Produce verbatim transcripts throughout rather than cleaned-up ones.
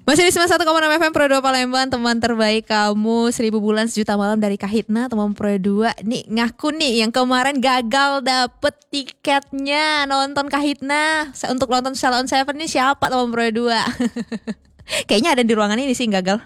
Masih di sembilan puluh satu koma enam F M Pro dua Palembang, teman terbaik kamu, seribu bulan sejuta malam dari Kahitna, teman Pro dua. Nih ngaku nih yang kemarin gagal dapet tiketnya nonton Kahitna. Untuk nonton Salon Seven nih siapa teman Pro dua? Kayaknya ada di ruangan ini sih yang gagal.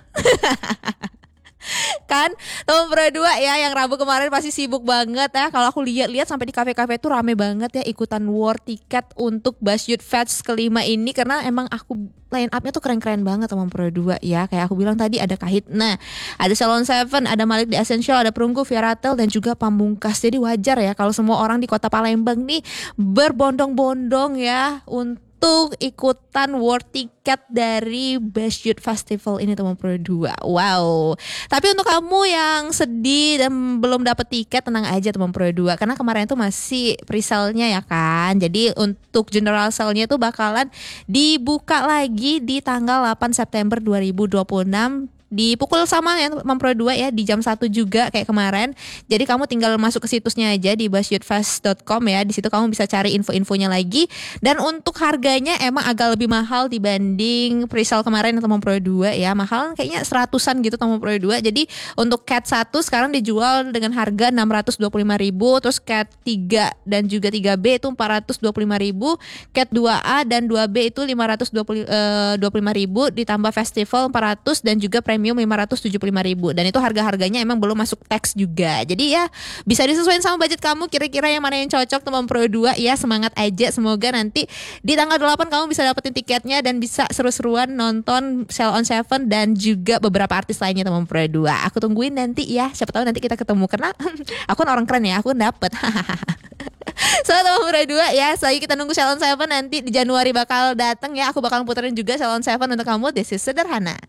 Kan teman Pro dua ya yang Rabu kemarin pasti sibuk banget ya. Kalau aku lihat-lihat sampai di kafe-kafe tuh rame banget ya ikutan war tiket untuk Basyut Fest kelima ini, karena emang aku line up-nya tuh keren-keren banget teman Pro dua ya. Kayak aku bilang tadi ada Kahitna, ada Salon Seven, ada Malik The Essential, ada Perunggu, Viaratel dan juga Pamungkas. Jadi wajar ya kalau semua orang di Kota Palembang nih berbondong-bondong ya untuk untuk ikutan war tiket dari Basyut Festival ini teman Pro dua. Wow. Tapi untuk kamu yang sedih dan belum dapat tiket, tenang aja teman Pro dua, karena kemarin itu masih pre-sale-nya ya kan. Jadi untuk general sale-nya itu bakalan dibuka lagi di tanggal delapan September dua ribu dua puluh enam. Di pukul sama ya teman Pro dua ya, di jam satu juga kayak kemarin. Jadi kamu tinggal masuk ke situsnya aja di basyutfest dot com ya. Di situ kamu bisa cari info-infonya lagi. Dan untuk harganya emang agak lebih mahal dibanding pre-sale kemarin teman Pro dua ya. Mahal kayaknya seratusan gitu teman Pro dua. Jadi untuk Cat satu sekarang dijual dengan harga enam ratus dua puluh lima ribu, terus Cat tiga dan juga tiga B itu empat ratus dua puluh lima ribu, Cat dua A dan dua B itu lima ratus dua puluh lima ribu, ditambah festival empat ratus dan juga premium lima ratus tujuh puluh lima ribu, dan itu harga-harganya emang belum masuk tax juga. Jadi ya bisa disesuaikan sama budget kamu, kira-kira yang mana yang cocok teman Pro dua ya. Semangat aja, semoga nanti di tanggal delapan kamu bisa dapetin tiketnya dan bisa seru-seruan nonton Salon Seven dan juga beberapa artis lainnya teman Pro dua. Aku tungguin nanti ya, siapa tahu nanti kita ketemu karena aku kan orang keren ya, aku dapet. So teman Pro dua ya, so kita nunggu Salon Seven nanti di Januari bakal datang ya. Aku bakal puterin juga Salon Seven untuk kamu. This is Sederhana.